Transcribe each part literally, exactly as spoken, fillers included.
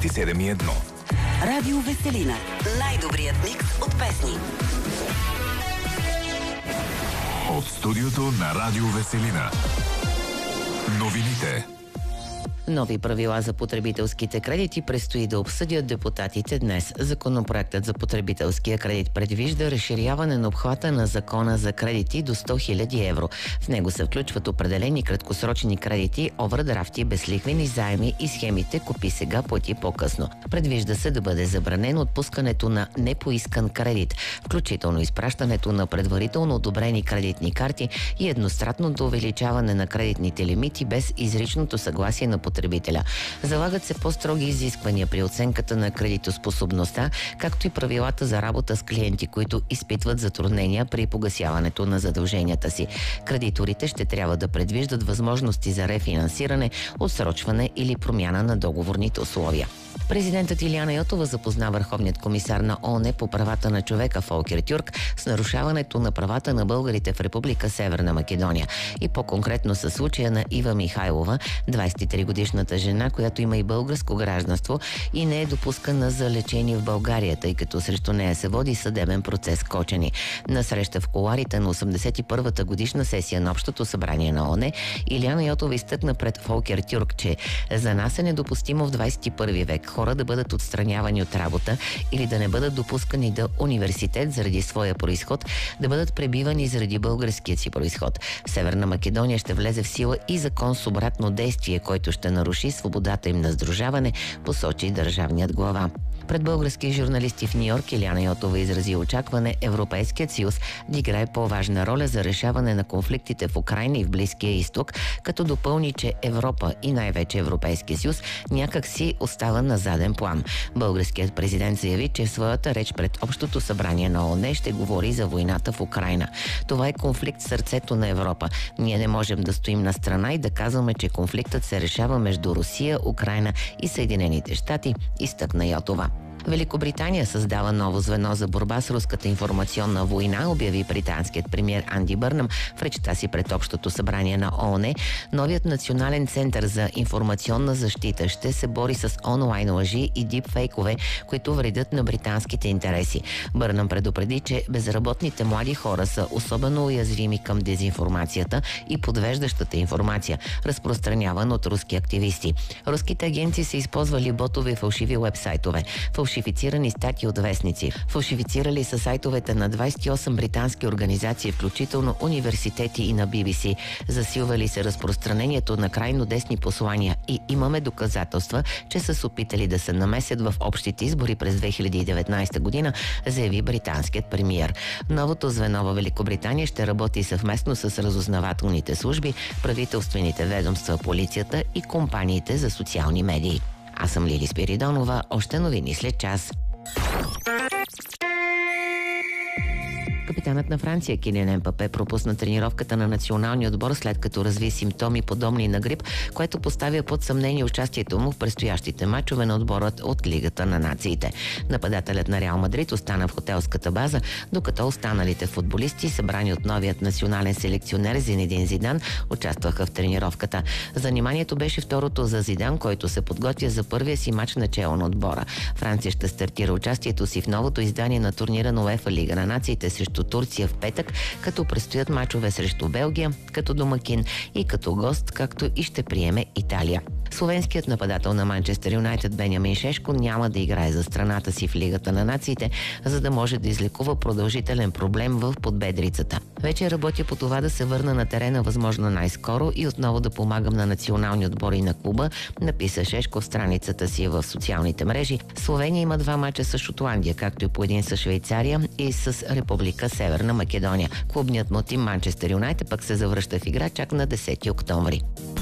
и седем и едно. Радио Веселина. Най-добрият микс от песни. От студиото на Радио Веселина. Новините. Нови правила за потребителските кредити предстои да обсъдят депутатите днес. Законопроектът за потребителския кредит предвижда разширяване на обхвата на закона за кредити до сто хиляди евро. В него се включват определени краткосрочни кредити, овърдрафти, безлихвени заеми и схемите "Купи сега, плати по-късно". Предвижда се да бъде забранено отпускането на непоискан кредит, включително изпращането на предварително одобрени кредитни карти и едностранното увеличаване на кредитните лимити без изричното съгласие на потребителя. Залагат се по-строги изисквания при оценката на кредитоспособността, както и правилата за работа с клиенти, които изпитват затруднения при погасяването на задълженията си. Кредиторите ще трябва да предвиждат възможности за рефинансиране, отсрочване или промяна на договорните условия. Президентът Илияна Йотова запозна Върховният комисар на ООН по правата на човека Фолкер Тюрк с нарушаването на правата на българите в Република Северна Македония и по-конкретно със случая на Ива Михайлова, двадесет и три годишната жена, която има и българско гражданство и не е допускана за лечение в България, тъй като срещу нея се води съдебен процес Кочани. На среща в кулоарите на осемдесет и първата годишна сесия на Общото събрание на ООН, Илияна Йотова изтъкна пред Фолкер Тюрк, че за нас е недопустимо в двадесет и първи век хора да бъдат отстранявани от работа или да не бъдат допускани до университет заради своя произход, да бъдат пребивани заради българският си произход. В Северна Македония ще влезе в сила и закон с обратно действие, който ще наруши свободата им на сдружаване, посочи държавният глава. Пред български журналисти в Нью-Йорк Илияна Йотова изрази очакване Европейският съюз да играе по-важна роля за решаване на конфликтите в Украйна и в Близкия изток, като допълни, че Европа и най-вече Европейския съюз някак си остава на заден план. Българският президент заяви, че в своята реч пред Общото събрание на ООН ще говори за войната в Украйна. Това е конфликт в сърцето на Европа. Ние не можем да стоим на страна и да казваме, че конфликтът се решава между Русия, Украйна и Съединените щати, изтъкна Йотова. Великобритания създава ново звено за борба с руската информационна война, обяви британският премиер Анди Бърнъм в речта си пред Общото събрание на ООН. Новият национален център за информационна защита ще се бори с онлайн лъжи и дипфейкове, които вредят на британските интереси. Бърнъм предупреди, че безработните млади хора са особено уязвими към дезинформацията и подвеждащата информация, разпространявана от руски активисти. Руските агенции са използвали ботове и фалшиви уебсайтове, фалшифицирани статии от вестници. Фалшифицирали са сайтовете на двадесет и осем британски организации, включително университети и на Би Би Си. Засилвали се разпространението на крайно десни послания и имаме доказателства, че са се опитали да се намесят в общите избори през две хиляди и деветнадесета година, заяви британският премиер. Новото звено във Великобритания ще работи съвместно с разузнавателните служби, правителствените ведомства, полицията и компаниите за социални медии. Аз съм Лили Спиридонова. Още новини след час. Капитанът на Франция Килиан Ембапе пропусна тренировката на националния отбор, след като разви симптоми подобни на грип, което поставя под съмнение участието му в предстоящите мачове на отборът от Лигата на нациите. Нападателят на Реал Мадрид остана в хотелската база, докато останалите футболисти, събрани от новият национален селекционер Зинедин Зидан, участваха в тренировката. Заниманието беше второто за Зидан, който се подготвя за първия си мач начало на отбора. Франция ще стартира участието си в новото издание на турнира на УЕФА Лига на нациите срещу Турция в петък, като предстоят мачове срещу Белгия, като домакин и като гост, както и ще приеме Италия. Словенският нападател на Манчестър Юнайтед Бенямин Шешко няма да играе за страната си в Лигата на нациите, за да може да излекува продължителен проблем в подбедрицата. Вече работя по това да се върна на терена възможно най-скоро и отново да помагам на национални отбори на клуба, написа Шешко в страницата си в социалните мрежи. Словения има два мача с Шотландия, както и по един с Швейцария и с Република Северна Македония. Клубният му тим Манчестър Юнайтед пък се завръща в игра чак на десети октомври.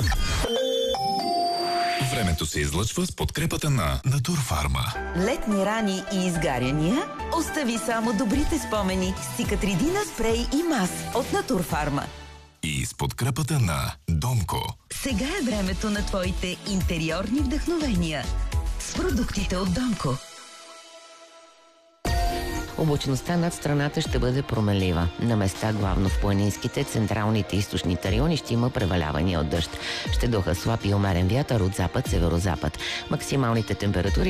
Времето се излъчва с подкрепата на Натурфарма. Летни рани и изгаряния? Остави само добрите спомени с Цикатридина спрей и мас от Натурфарма. И с подкрепата на Домко. Сега е времето на твоите интериорни вдъхновения с продуктите от Домко. Облачността над страната ще бъде променлива. На места, главно в планинските, централните и източните райони, ще има превалявания от дъжд. Ще духа слаб и умерен вятър от запад-северозапад. Максималните температури